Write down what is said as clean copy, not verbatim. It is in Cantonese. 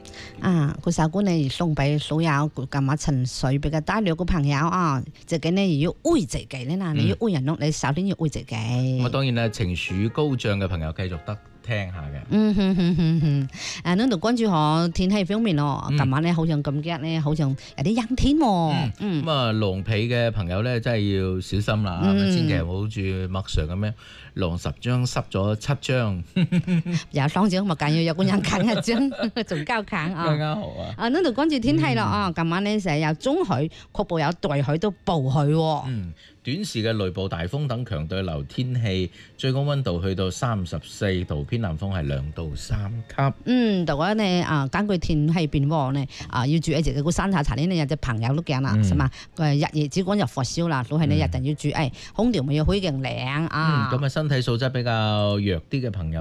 啊，個手官呢送俾所有咁啊情緒比較低落嘅朋友啊，自己呢要愛自己咧，你要愛人咯，你首先要愛自己。 咁當然啦，情緒高漲嘅朋友繼續得聽下嘅。 呢度關注下天氣方面咯，今晚咧好像咁日咧，好像有啲陰天喎。 咁啊，狼皮嘅朋友咧真係要小心啦，千祈唔好好似麥 Sir 咁樣，狼10張濕咗7張。 有2張咪緊要有個人啃1張，仲交啃啊！ 啱啱好啊！ 呢度關注天氣啦，今晚咧成日有中許，局部有大許到暴許。 短時嘅雷暴、大風等強對流天氣，最高溫度去到34度，偏南風係2到3級。 大家呢根據天氣變化呢要注意自己個身體查呢，有隻朋友都驚啦，係嘛？日夜之間又發燒啦，所以你一定要注意，空調咪要開勁涼啊！ 咁啊，身體素質比較弱啲嘅朋友。